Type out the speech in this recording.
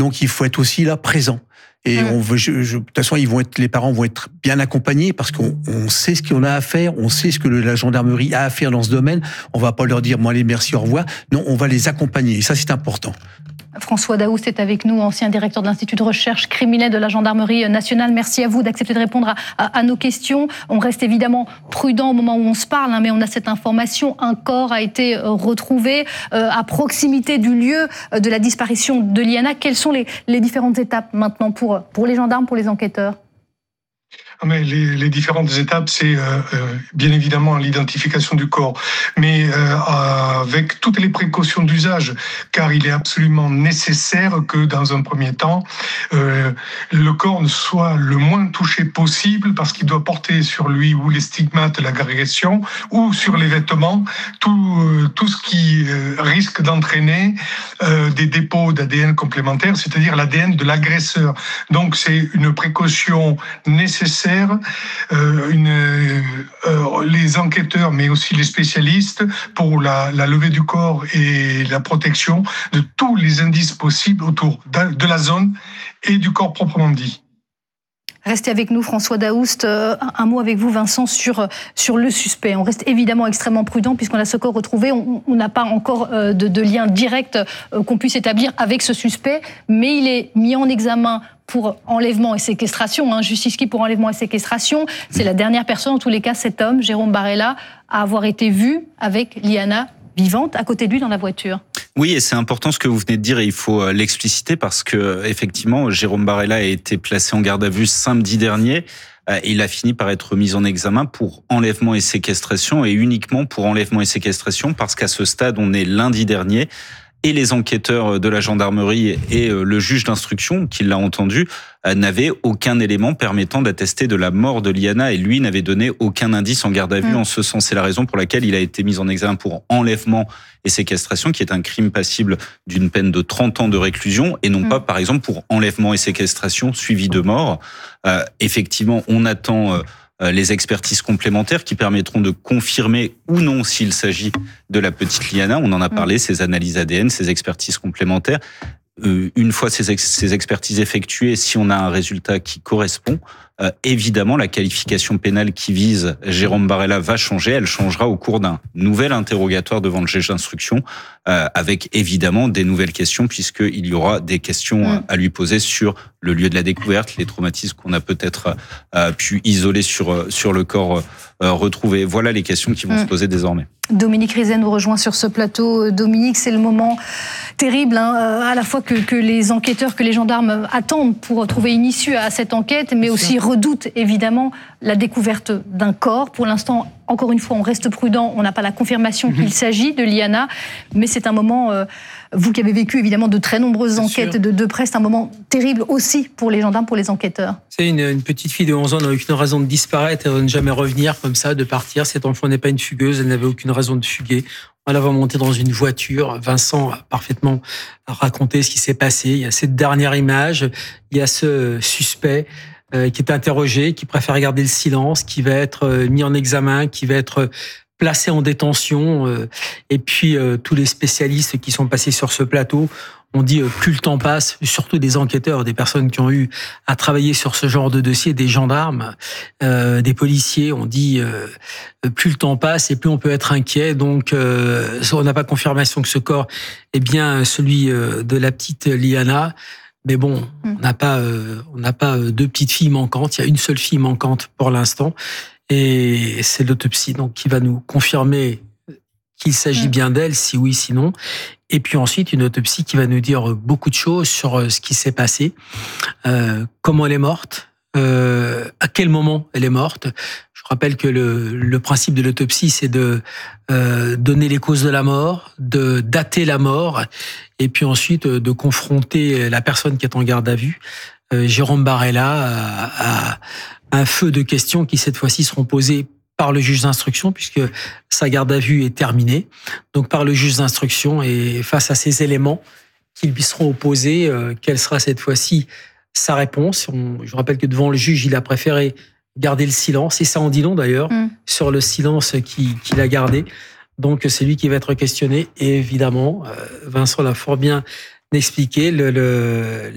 donc il faut être aussi là présent. Et on veut, de toute façon, les parents vont être bien accompagnés parce qu'on sait ce qu'on a à faire, on sait ce que la gendarmerie a à faire dans ce domaine. On va pas leur dire, bon allez, merci, au revoir. Non, on va les accompagner. Et ça, c'est important. François Daoust est avec nous, ancien directeur de l'Institut de recherche criminelle de la gendarmerie nationale. Merci à vous d'accepter de répondre à nos questions. On reste évidemment prudent au moment où on se parle, mais on a cette information. Un corps a été retrouvé à proximité du lieu de la disparition de Liana. Quelles sont les différentes étapes maintenant pour les gendarmes, pour les enquêteurs ? Mais les différentes étapes, c'est bien évidemment l'identification du corps, mais avec toutes les précautions d'usage, car il est absolument nécessaire que dans un premier temps, le corps ne soit le moins touché possible, parce qu'il doit porter sur lui ou les stigmates de l'agression, ou sur les vêtements, tout ce qui risque d'entraîner des dépôts d'ADN complémentaires, c'est-à-dire l'ADN de l'agresseur. Donc c'est une précaution nécessaire. Les enquêteurs, mais aussi les spécialistes, pour la levée du corps et la protection de tous les indices possibles autour de la zone et du corps proprement dit. Restez avec nous, François Daoust. Un mot avec vous, Vincent, sur le suspect. On reste évidemment extrêmement prudent puisqu'on a ce corps retrouvé. On n'a pas encore de lien direct qu'on puisse établir avec ce suspect, mais il est mis en examen pour enlèvement et séquestration, justice qui pour enlèvement et séquestration. C'est la dernière personne, en tous les cas, cet homme, Jérôme Barella, à avoir été vu avec Liana vivante à côté de lui dans la voiture. Oui, et c'est important ce que vous venez de dire et il faut l'expliciter parce que effectivement, Jérôme Barella a été placé en garde à vue samedi dernier. Il a fini par être mis en examen pour enlèvement et séquestration et uniquement pour enlèvement et séquestration parce qu'à ce stade, on est lundi dernier. Et les enquêteurs de la gendarmerie et le juge d'instruction, qui l'a entendu, n'avaient aucun élément permettant d'attester de la mort de Liana et lui n'avait donné aucun indice en garde à vue en ce sens. C'est la raison pour laquelle il a été mis en examen pour enlèvement et séquestration, qui est un crime passible d'une peine de 30 ans de réclusion et non pas, par exemple, pour enlèvement et séquestration suivi de mort. Effectivement, on attend les expertises complémentaires qui permettront de confirmer ou non s'il s'agit de la petite Liana. On en a parlé, ces analyses ADN, ces expertises complémentaires. Une fois ces expertises effectuées, si on a un résultat qui correspond, évidemment, la qualification pénale qui vise Jérôme Barella va changer. Elle changera au cours d'un nouvel interrogatoire devant le juge d'instruction, avec évidemment des nouvelles questions, puisqu'il y aura des questions à lui poser sur le lieu de la découverte, les traumatismes qu'on a peut-être pu isoler sur le corps retrouvé. Voilà les questions qui vont se poser désormais. Dominique Rizet nous rejoint sur ce plateau. Dominique, c'est le moment terrible, à la fois que les enquêteurs, que les gendarmes attendent pour trouver une issue à cette enquête, mais aussi redoutent évidemment la découverte d'un corps. Pour l'instant, encore une fois, on reste prudent, on n'a pas la confirmation qu'il s'agit de Liana, mais c'est un moment, vous qui avez vécu évidemment de très nombreuses enquêtes de près, c'est un moment terrible aussi pour les gendarmes, pour les enquêteurs. C'est une petite fille de 11 ans n'a aucune raison de disparaître et de ne jamais revenir comme ça, de partir. Cette enfant n'est pas une fugueuse, elle n'avait aucune raison de fuguer. On la voit monter dans une voiture. Vincent a parfaitement raconté ce qui s'est passé. Il y a cette dernière image, il y a ce suspect qui est interrogé, qui préfère garder le silence, qui va être mis en examen, qui va être placé en détention. Et puis tous les spécialistes qui sont passés sur ce plateau ont dit plus le temps passe, surtout des enquêteurs, des personnes qui ont eu à travailler sur ce genre de dossier, des gendarmes, des policiers, ont dit plus le temps passe et plus on peut être inquiet. Donc on n'a pas confirmation que ce corps est bien celui de la petite Liana. Mais bon, on n'a pas deux petites filles manquantes. Il y a une seule fille manquante pour l'instant, et c'est l'autopsie donc qui va nous confirmer qu'il s'agit bien d'elle, si oui, si non. Et puis ensuite, une autopsie qui va nous dire beaucoup de choses sur ce qui s'est passé, comment elle est morte, à quel moment elle est morte. Je rappelle que le principe de l'autopsie, c'est de donner les causes de la mort, de dater la mort, et puis ensuite de confronter la personne qui est en garde à vue. Jérôme Barella a un feu de questions qui, cette fois-ci, seront posées par le juge d'instruction, puisque sa garde à vue est terminée. Donc par le juge d'instruction, et face à ces éléments qui lui seront opposés, quelle sera cette fois-ci sa réponse. Je rappelle que devant le juge, il a préféré garder le silence, et ça en dit long d'ailleurs, sur le silence qu'il a gardé. Donc c'est lui qui va être questionné, et évidemment, Vincent l'a fort bien expliqué,